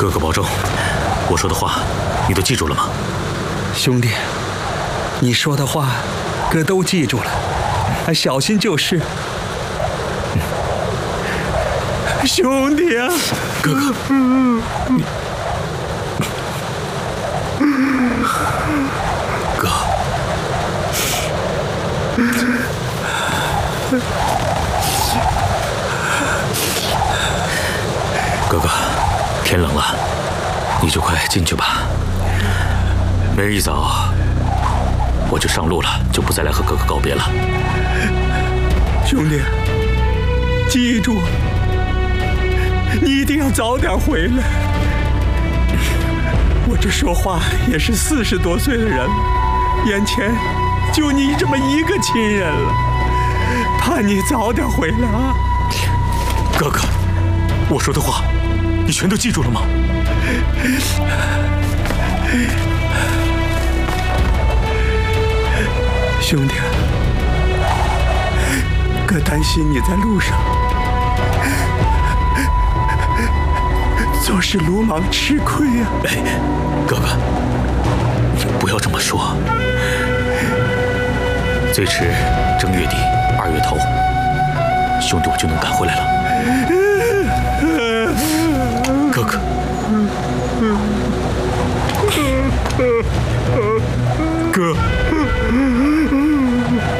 哥哥保重，我说的话你都记住了吗？ 兄弟，你说的话，哥都记住了，还小心就是。兄弟啊， 哥哥，你哥，哥哥，天冷了，你就快进去吧。明儿一早我就上路了，就不再来和哥哥告别了。 兄弟，记住，你一定要早点回来。我这说话也是40多岁的人了，眼前就你这么一个亲人了，盼你早点回来啊！ 哥哥，我说的话，你全都记住了吗？ 兄弟，哥担心你在路上做事鲁莽吃亏呀。 哎，哥哥，你不要这么说。最迟正月底2月头，兄弟我就能赶回来了。